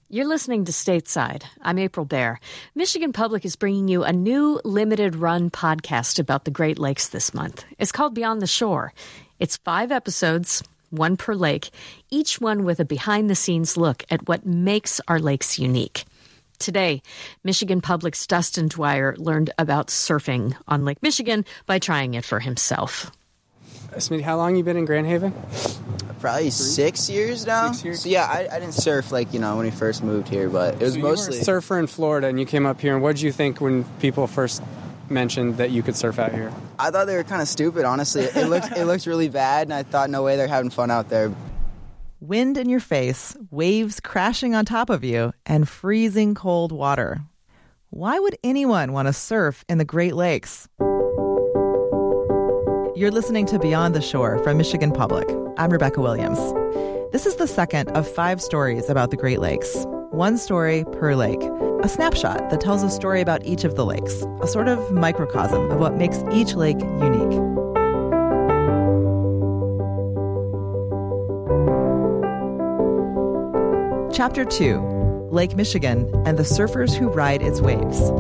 You're listening to Stateside. I'm April Baer. Michigan Public is bringing you a new limited-run podcast about the Great Lakes this month. It's called Beyond the Shore. It's 5 episodes, one per lake, each one with a behind-the-scenes look at what makes our lakes unique. Today, Michigan Public's Dustin Dwyer learned about surfing on Lake Michigan by trying it for himself. Smitty, how long you been in Grand Haven? Probably 6 years now. 6 years? So yeah, I didn't surf when we first moved here, but it was mostly... You were a surfer in Florida and you came up here, and what did you think when people first mentioned that you could surf out here? I thought they were kind of stupid, honestly. It looked really bad, and I thought, no way they're having fun out there. Wind in your face, waves crashing on top of you, and freezing cold water. Why would anyone want to surf in the Great Lakes? You're listening to Beyond the Shore from Michigan Public. I'm Rebecca Williams. This is the second of 5 stories about the Great Lakes. One story per lake. A snapshot that tells a story about each of the lakes. A sort of microcosm of what makes each lake unique. Chapter 2, Lake Michigan and the surfers who ride its waves.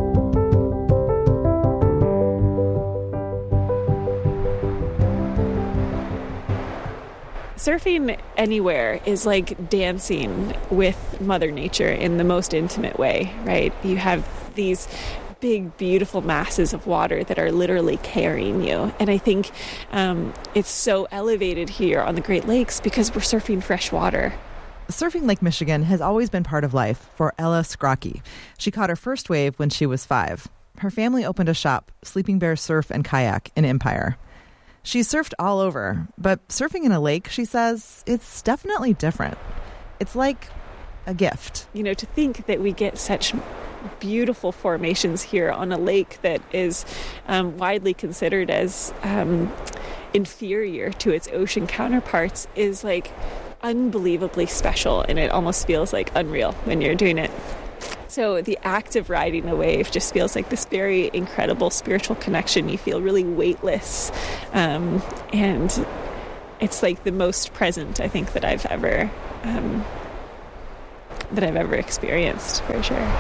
Surfing anywhere is like dancing with Mother Nature in the most intimate way, right? You have these big, beautiful masses of water that are literally carrying you. And I think it's so elevated here on the Great Lakes because we're surfing fresh water. Surfing Lake Michigan has always been part of life for Ella Scrocky. She caught her first wave when she was 5. Her family opened a shop, Sleeping Bear Surf and Kayak, in Empire. She surfed all over, but surfing in a lake, she says, it's definitely different. It's like a gift. You know, to think that we get such beautiful formations here on a lake that is widely considered as inferior to its ocean counterparts is like unbelievably special, and it almost feels like unreal when you're doing it. So the act of riding a wave just feels like this very incredible spiritual connection. You feel really weightless, and it's like the most present I think that I've ever experienced, for sure.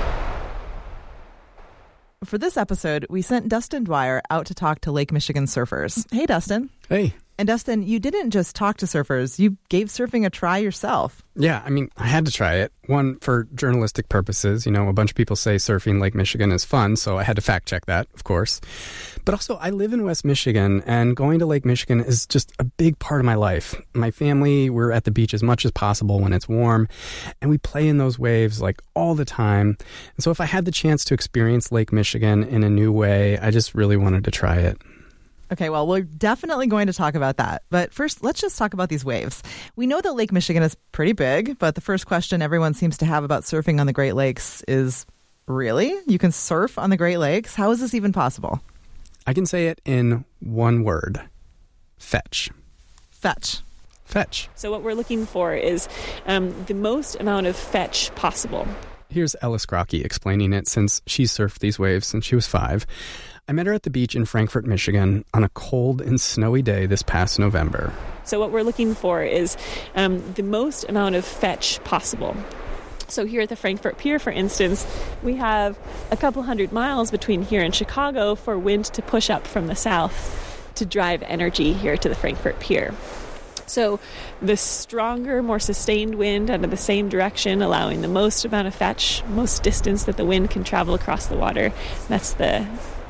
For this episode, we sent Dustin Dwyer out to talk to Lake Michigan surfers. Hey, Dustin. Hey. And Dustin, you didn't just talk to surfers. You gave surfing a try yourself. Yeah, I mean, I had to try it. One, for journalistic purposes. You know, a bunch of people say surfing Lake Michigan is fun, so I had to fact check that, of course. But also, I live in West Michigan, and going to Lake Michigan is just a big part of my life. My family, we're at the beach as much as possible when it's warm, and we play in those waves like all the time. And so if I had the chance to experience Lake Michigan in a new way, I just really wanted to try it. Okay, well, we're definitely going to talk about that. But first, let's just talk about these waves. We know that Lake Michigan is pretty big, but the first question everyone seems to have about surfing on the Great Lakes is, really? You can surf on the Great Lakes? How is this even possible? I can say it in one word. Fetch. Fetch. Fetch. So what we're looking for is the most amount of fetch possible. Here's Ella Scrocky explaining it since she surfed these waves since she was 5. I met her at the beach in Frankfort, Michigan on a cold and snowy day this past November. So what we're looking for is the most amount of fetch possible. So here at the Frankfort Pier, for instance, we have a couple hundred miles between here and Chicago for wind to push up from the south to drive energy here to the Frankfort Pier. So the stronger, more sustained wind out of the same direction, allowing the most amount of fetch, most distance that the wind can travel across the water, that's the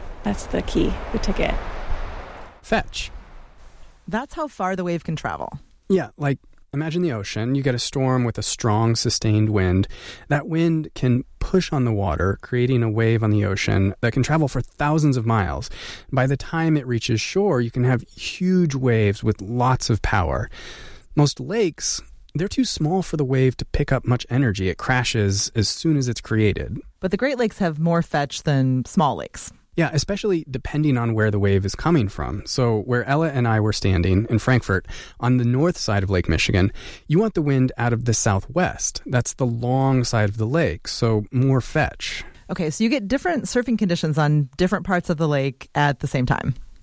key, the ticket. Fetch. That's how far the wave can travel. Yeah, like imagine the ocean. You get a storm with a strong, sustained wind. That wind can push on the water, creating a wave on the ocean that can travel for thousands of miles. By the time it reaches shore, you can have huge waves with lots of power. Most lakes, they're too small for the wave to pick up much energy. It crashes as soon as it's created. But the Great Lakes have more fetch than small lakes. Yeah, especially depending on where the wave is coming from. So where Ella and I were standing in Frankfort, on the north side of Lake Michigan, you want the wind out of the southwest. That's the long side of the lake, so more fetch. Okay, so you get different surfing conditions on different parts of the lake at the same time.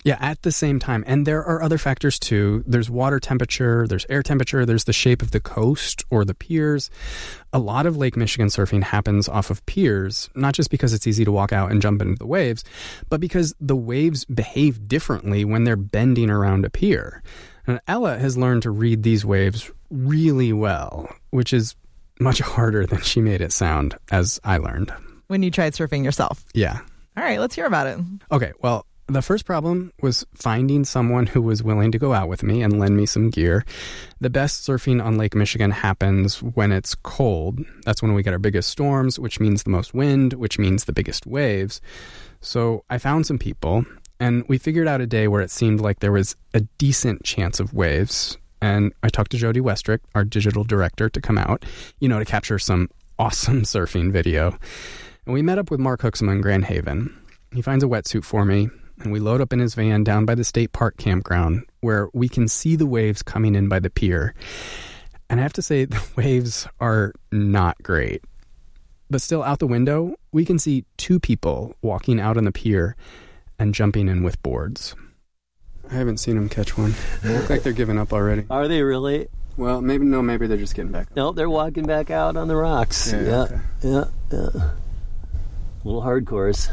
Yeah, at the same time. And there are other factors too. There's water temperature, there's air temperature, there's the shape of the coast or the piers. A lot of Lake Michigan surfing happens off of piers, not just because it's easy to walk out and jump into the waves, but because the waves behave differently when they're bending around a pier. And Ella has learned to read these waves really well, which is much harder than she made it sound, as I learned. When you tried surfing yourself. Yeah. All right, let's hear about it. Okay, well, the first problem was finding someone who was willing to go out with me and lend me some gear. The best surfing on Lake Michigan happens when it's cold. That's when we get our biggest storms, which means the most wind, which means the biggest waves. So I found some people, and we figured out a day where it seemed like there was a decent chance of waves. And I talked to Jody Westrick, our digital director, to come out, to capture some awesome surfing video. And we met up with Mark Hooksma in Grand Haven. He finds a wetsuit for me, and we load up in his van down by the state park campground where we can see the waves coming in by the pier. And I have to say, the waves are not great. But still, out the window, we can see two people walking out on the pier and jumping in with boards. I haven't seen them catch one. They look like they're giving up already. Are they really? Well, maybe they're just getting back up. No, they're walking back out on the rocks. Okay. Yeah. A little hardcores.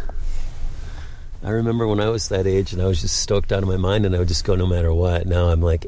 I remember when I was that age and I was just stoked out of my mind and I would just go no matter what. Now I'm like,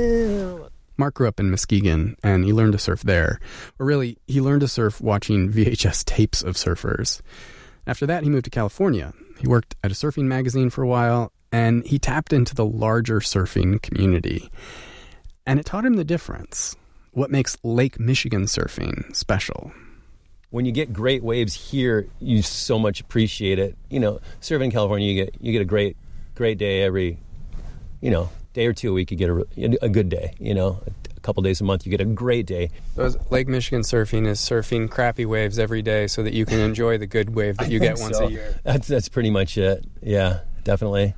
Mark grew up in Muskegon and he learned to surf there. Or really, he learned to surf watching VHS tapes of surfers. After that, he moved to California. He worked at a surfing magazine for a while and he tapped into the larger surfing community. And it taught him the difference. What makes Lake Michigan surfing special? When you get great waves here, you so much appreciate it. Surfing in California, you get a great day every, day or two a week. You get a good day. A couple days a month, you get a great day. Lake Michigan surfing is surfing crappy waves every day so that you can enjoy the good wave that you get once a year. That's pretty much it. Yeah, definitely.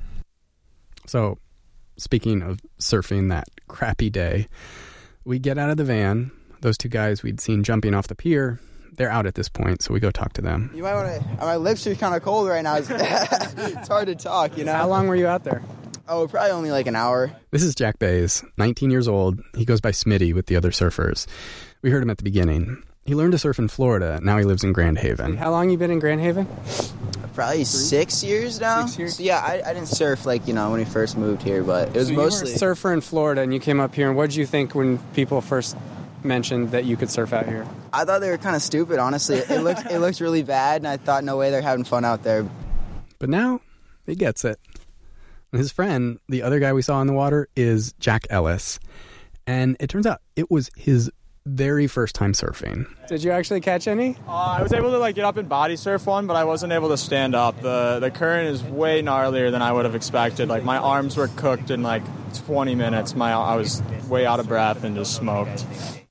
So, speaking of surfing that crappy day, we get out of the van. Those two guys we'd seen jumping off the pier, they're out at this point, so we go talk to them. You might want to... My lips are kind of cold right now. It's hard to talk, How long were you out there? Oh, probably only like an hour. This is Jack Bays, 19 years old. He goes by Smitty with the other surfers. We heard him at the beginning. He learned to surf in Florida. Now he lives in Grand Haven. How long you been in Grand Haven? Probably 6 years now. 6 years? So yeah, I didn't surf when we first moved here, but it was mostly... You were a surfer in Florida and you came up here, and what did you think when people first mentioned that you could surf out here? I thought they were kind of stupid, honestly. It looked really bad, and I thought, no way they're having fun out there. But now, he gets it. His friend, the other guy we saw in the water, is Jack Ellis. And it turns out it was his very first time surfing. Did you actually catch any? I was able to get up and body surf one, but I wasn't able to stand up. The current is way gnarlier than I would have expected. My arms were cooked in 20 minutes. I was way out of breath and just smoked.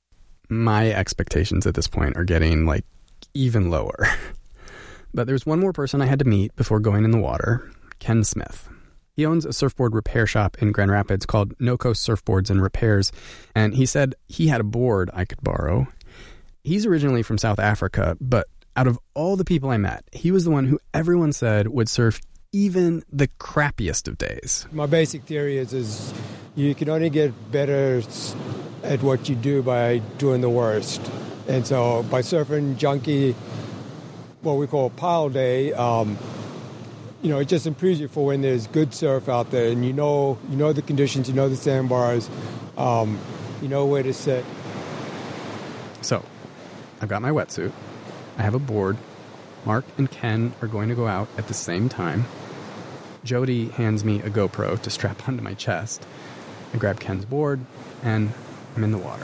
My expectations at this point are getting even lower. But there's one more person I had to meet before going in the water, Ken Smith. He owns a surfboard repair shop in Grand Rapids called No Coast Surfboards and Repairs, and he said he had a board I could borrow. He's originally from South Africa, but out of all the people I met, he was the one who everyone said would surf even the crappiest of days. My basic theory is you can only get better at what you do by doing the worst. And so by surfing junky, what we call pile day, it just improves you for when there's good surf out there, and you know the conditions, you know the sandbars, you know where to sit. So, I've got my wetsuit. I have a board. Mark and Ken are going to go out at the same time. Jody hands me a GoPro to strap onto my chest. I grab Ken's board, and I'm in the water.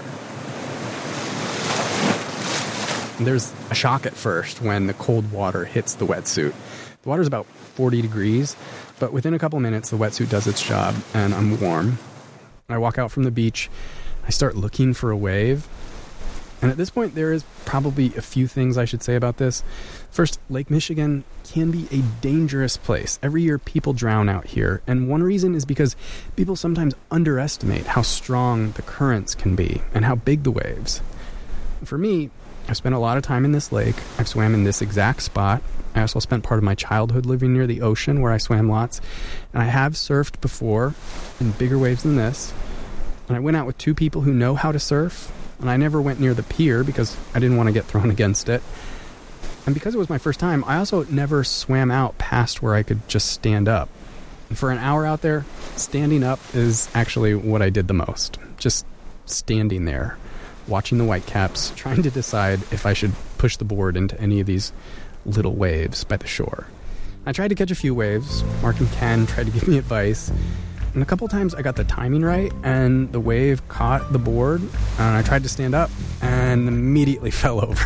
And there's a shock at first when the cold water hits the wetsuit. The water's about 40 degrees, but within a couple minutes, the wetsuit does its job, and I'm warm. I walk out from the beach. I start looking for a wave. And at this point, there is probably a few things I should say about this. First, Lake Michigan can be a dangerous place. Every year, people drown out here. And one reason is because people sometimes underestimate how strong the currents can be and how big the waves. For me, I've spent a lot of time in this lake. I've swam in this exact spot. I also spent part of my childhood living near the ocean where I swam lots. And I have surfed before in bigger waves than this. And I went out with 2 people who know how to surf. And I never went near the pier because I didn't want to get thrown against it. And because it was my first time, I also never swam out past where I could just stand up. And for an hour out there, standing up is actually what I did the most. Just standing there, watching the whitecaps, trying to decide if I should push the board into any of these little waves by the shore. I tried to catch a few waves. Mark and Ken tried to give me advice. And a couple times I got the timing right, and the wave caught the board, and I tried to stand up and immediately fell over.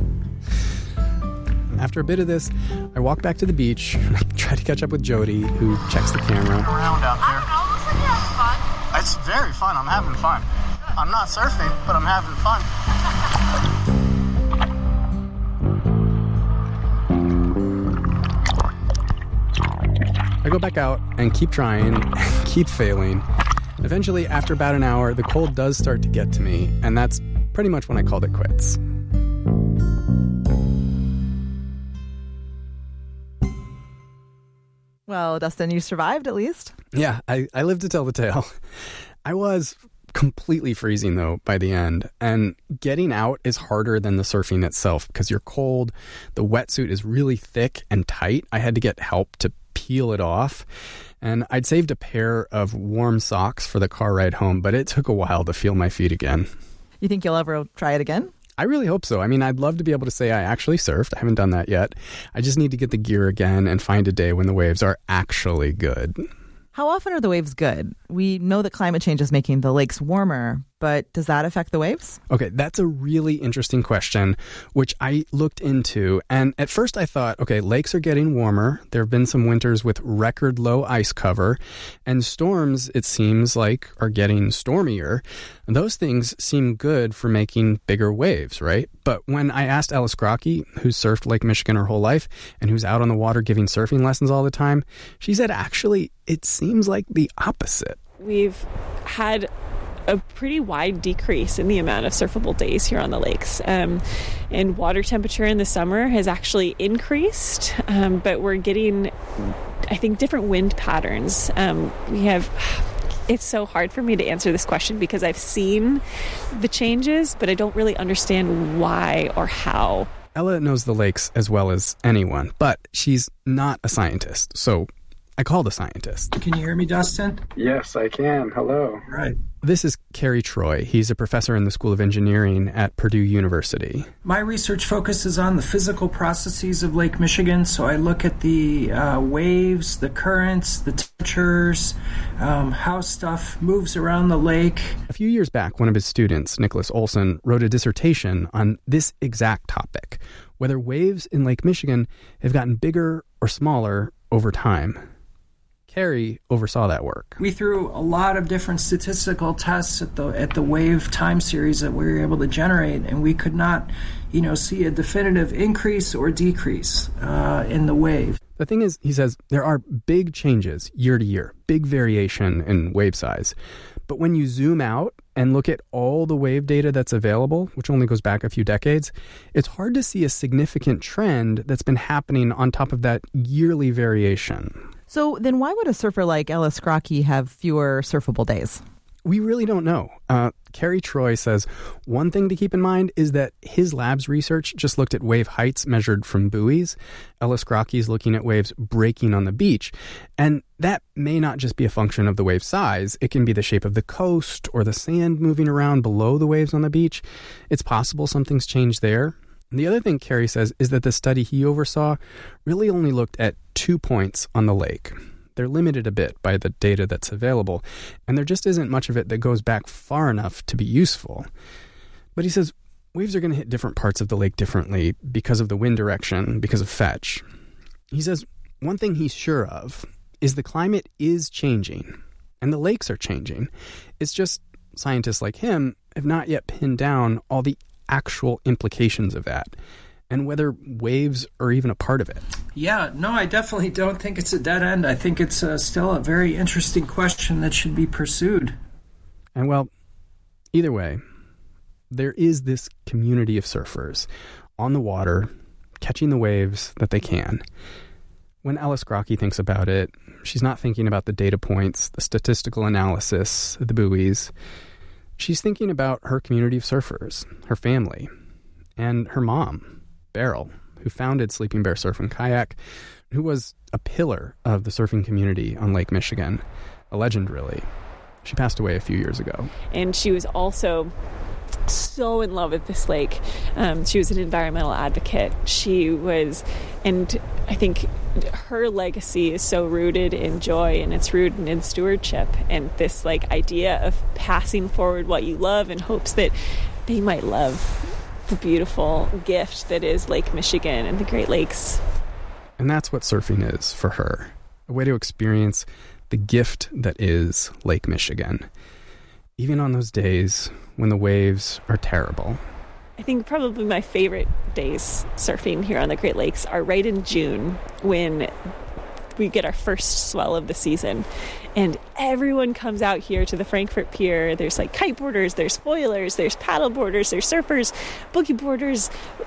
After a bit of this, I walked back to the beach and I tried to catch up with Jody, who checks the camera. Around out there. Looks like you're having fun. It's very fun. I'm having fun. I'm not surfing, but I'm having fun. I go back out and keep trying and keep failing. Eventually, after about an hour, the cold does start to get to me, and that's pretty much when I called it quits. Well, Dustin, you survived at least. Yeah, I lived to tell the tale. I was completely freezing, though, by the end. And getting out is harder than the surfing itself because you're cold. The wetsuit is really thick and tight. I had to get help to peel it off. And I'd saved a pair of warm socks for the car ride home, but it took a while to feel my feet again. You think you'll ever try it again? I really hope so. I mean, I'd love to be able to say I actually surfed. I haven't done that yet. I just need to get the gear again and find a day when the waves are actually good. How often are the waves good? We know that climate change is making the lakes warmer, but does that affect the waves? Okay, that's a really interesting question, which I looked into. And at first I thought, okay, lakes are getting warmer. There have been some winters with record low ice cover. And storms, it seems like, are getting stormier. And those things seem good for making bigger waves, right? But when I asked Ella Scrocky, who's surfed Lake Michigan her whole life and who's out on the water giving surfing lessons all the time, she said, actually, it seems like the opposite. We've had a pretty wide decrease in the amount of surfable days here on the lakes. And water temperature in the summer has actually increased, but we're getting, I think, different wind patterns. It's so hard for me to answer this question because I've seen the changes, but I don't really understand why or how. Ella knows the lakes as well as anyone, but she's not a scientist, so I called a scientist. Can you hear me, Dustin? Yes, I can. Hello. Right. This is Kerry Troy. He's a professor in the School of Engineering at Purdue University. My research focuses on the physical processes of Lake Michigan, so I look at the waves, the currents, the temperatures, how stuff moves around the lake. A few years back, one of his students, Nicholas Olson, wrote a dissertation on this exact topic, whether waves in Lake Michigan have gotten bigger or smaller over time. Kerry oversaw that work. We threw a lot of different statistical tests at the wave time series that we were able to generate, and we could not, see a definitive increase or decrease in the wave. The thing is, he says, there are big changes year to year, big variation in wave size. But when you zoom out and look at all the wave data that's available, which only goes back a few decades, it's hard to see a significant trend that's been happening on top of that yearly variation. So then why would a surfer like Ella Scrocky have fewer surfable days? We really don't know. Kerry Troy says one thing to keep in mind is that his lab's research just looked at wave heights measured from buoys. Ella Scrocky is looking at waves breaking on the beach. And that may not just be a function of the wave size. It can be the shape of the coast or the sand moving around below the waves on the beach. It's possible something's changed there. And the other thing Kerry says is that the study he oversaw really only looked at 2 points on the lake. They're limited a bit by the data that's available, and there just isn't much of it that goes back far enough to be useful. But he says waves are going to hit different parts of the lake differently because of the wind direction, because of fetch. He says one thing he's sure of is the climate is changing, and the lakes are changing. It's just scientists like him have not yet pinned down all the actual implications of that, and whether waves are even a part of it. Yeah, no, I definitely don't think it's a dead end. I think it's still a very interesting question that should be pursued. And well, either way, there is this community of surfers on the water, catching the waves that they can. When Ella Scrocky thinks about it, she's not thinking about the data points, the statistical analysis, the buoys. She's thinking about her community of surfers, her family, and her mom, Beryl, who founded Sleeping Bear Surf and Kayak, who was a pillar of the surfing community on Lake Michigan. A legend, really. She passed away a few years ago. And she was also so in love with this lake. She was an environmental advocate. She was, and I think her legacy is so rooted in joy, and it's rooted in stewardship, and this like idea of passing forward what you love in hopes that they might love the beautiful gift that is Lake Michigan and the Great Lakes. And that's what surfing is for her, a way to experience the gift that is Lake Michigan, even on those days when the waves are terrible. I think probably my favorite days surfing here on the Great Lakes are right in June, when we get our first swell of the season and everyone comes out here to the Frankfurt Pier. There's like kiteboarders, there's foilers, there's paddle boarders, there's surfers, boogie boarders,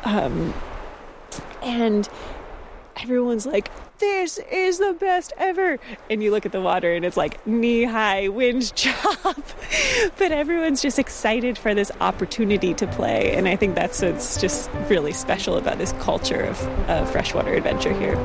and everyone's like, this is the best ever. And you look at the water and it's like knee-high wind chop. But everyone's just excited for this opportunity to play. And I think that's what's just really special about this culture of freshwater adventure here.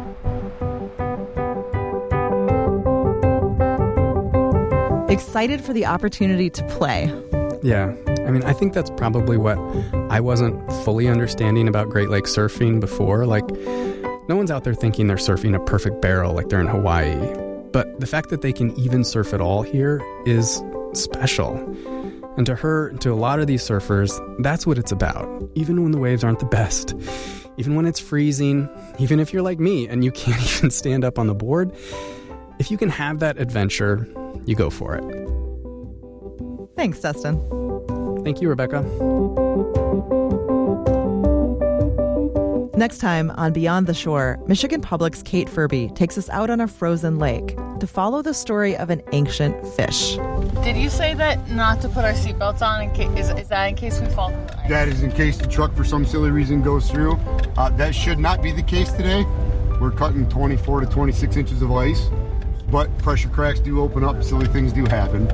Excited for the opportunity to play. Yeah. I mean, I think that's probably what I wasn't fully understanding about Great Lakes surfing before. Like, no one's out there thinking they're surfing a perfect barrel like they're in Hawaii. But the fact that they can even surf at all here is special. And to her, to a lot of these surfers, that's what it's about. Even when the waves aren't the best, even when it's freezing, even if you're like me and you can't even stand up on the board, if you can have that adventure, you go for it. Thanks, Dustin. Thank you, Rebecca. Next time on Beyond the Shore, Michigan Public's Kate Furby takes us out on a frozen lake to follow the story of an ancient fish. Did you say that not to put our seatbelts on? Is that in case we fall through the ice? That is in case the truck for some silly reason goes through. That should not be the case today. We're cutting 24 to 26 inches of ice, but pressure cracks do open up. Silly things do happen.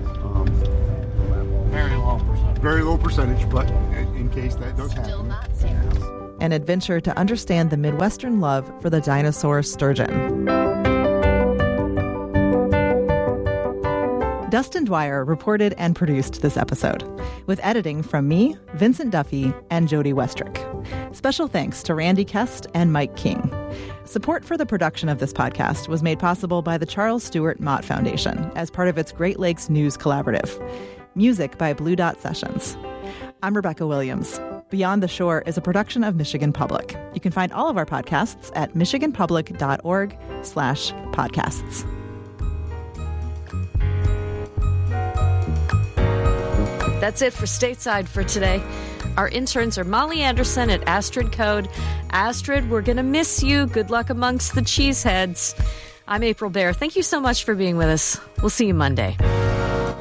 Very low percentage, but in case that does happen. Still not zero. An adventure to understand the Midwestern love for the dinosaur sturgeon. Dustin Dwyer reported and produced this episode, with editing from me, Vincent Duffy, and Jody Westrick. Special thanks to Randy Kest and Mike King. Support for the production of this podcast was made possible by the Charles Stewart Mott Foundation as part of its Great Lakes News Collaborative. Music by Blue Dot Sessions. I'm Rebecca Williams. Beyond the Shore is a production of Michigan Public. You can find all of our podcasts at michiganpublic.org/podcasts. That's it for Stateside for today. Our interns are Molly Anderson at Astrid Code. Astrid, we're going to miss you. Good luck amongst the cheeseheads. I'm April Baer. Thank you so much for being with us. We'll see you Monday.